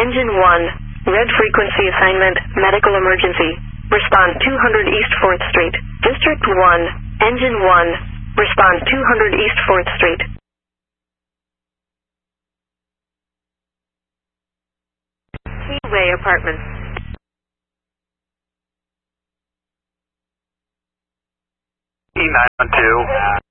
Engine 1, red frequency assignment, medical emergency. Respond 200 East 4th Street. District 1, Engine 1, respond 200 East 4th Street. Keyway Apartments. E912.